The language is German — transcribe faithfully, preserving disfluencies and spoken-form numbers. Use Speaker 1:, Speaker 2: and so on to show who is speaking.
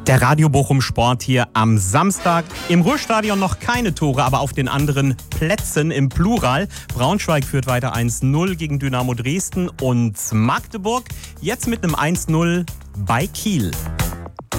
Speaker 1: Der Radio Bochum Sport hier am Samstag. Im Ruhrstadion noch keine Tore, aber auf den anderen Plätzen im Plural. Braunschweig führt weiter eins null gegen Dynamo Dresden und Magdeburg jetzt mit einem eins null bei Kiel.